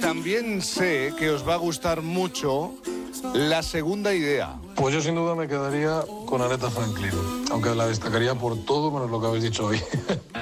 también sé que os va a gustar mucho la segunda idea. Pues yo sin duda me quedaría con Aretha Franklin, aunque la destacaría por todo menos lo que habéis dicho hoy.